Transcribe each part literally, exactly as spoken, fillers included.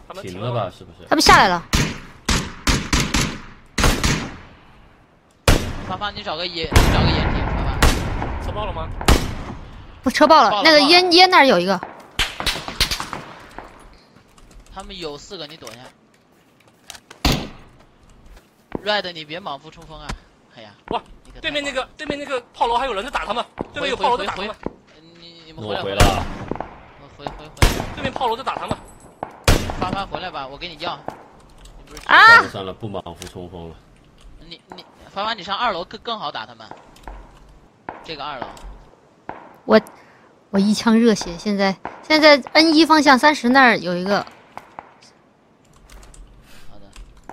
他们停了吧？是不是？ 他们下来了。 芳芳，你找个烟，你找个烟体，芳芳。 车爆了吗？ 不，车爆了， 爆了那个爆了烟烟那儿有一个。 他们有四个，你躲一下。Red， 你别莽夫冲锋啊！哎呀， 哇，对面那个对面那个炮楼还有人在打他们，对面有炮楼在打他们。 你你们回来我回了。 我回回回。 对面炮楼在打他们。 发发回来吧，我给你要。你不是啊算了算了，不莽夫冲锋了。 你你发发，你上二楼更更好打他们。这个二楼。 我我一腔热血，现在现在 N 一方向三十那儿有一个。 好的。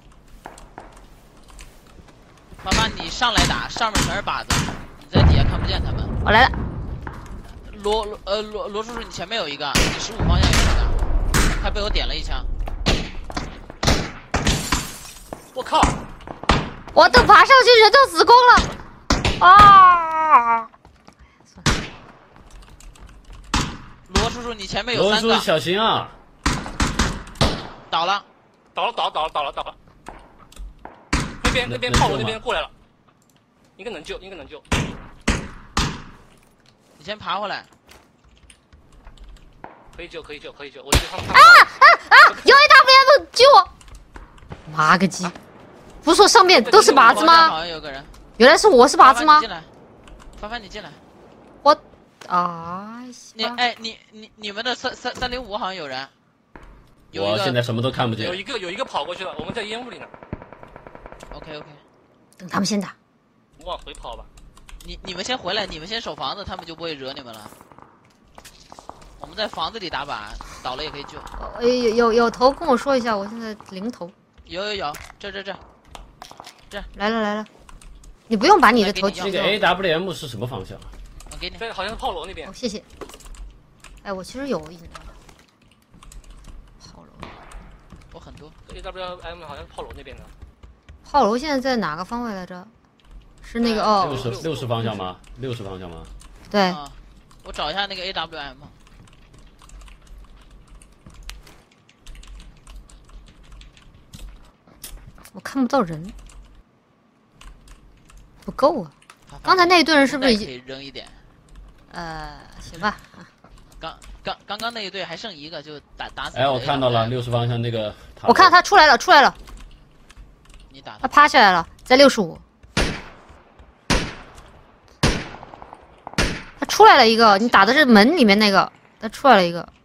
发发，你上来打，上面全是靶子，你在底下看不见他们。 我来了。 罗罗呃罗罗叔叔，你前面有一个，你十五方向有一个，他被我点了一枪。 我靠！ 我都爬上去，人就死光了。啊！ 罗叔叔，你前面有三个。 罗叔小心啊！ 倒了， 倒了倒了倒了倒了倒了。那边那边炮楼那边过来了，应该能救，应该能救。 你先爬回来。 可以救，可以救，可以救！我觉得他们啊啊啊！有 A W M 救我！妈个鸡！不是说上面都是靶子吗？ 好像有个人。 原来是我是靶子吗？ 进来，凡凡你进来。 我，啊！ 你哎你你你们的三三三零五好像有人。有一我个现在什么都看不见。 有一个有一个跑过去了，我们在烟雾里呢。 OK OK。 等他们先打。 我往回跑吧。 你你们先回来，你们先守房子，他们就不会惹你们了。我们在房子里打靶，倒了也可以救。 呃，有有有头跟我说一下，我现在零头。 有有有，这这这，这来了来了，你不用把你的头举那个 A W M 是什么方向？ 我给你。 在好像是炮楼那边。 哦，谢谢。哎，我其实有饮料的。炮楼。 我很多。 A W M 好像是炮楼那边的。 炮楼现在在哪个方位来着？是那个哦。 六十六十方向吗？六十方向吗？ 对。 啊，我找一下那个 A W M。 我看不到人，不够啊！刚才那一队人是不是已经可以扔一点？ 呃，行吧。 刚刚刚刚那一队还剩一个，就打打死。 哎，我看到了六十方向那个。 我看他出来了，出来了。 你打他趴下来了，在六十五。他出来了一个，你打的是门里面那个，他出来了一个。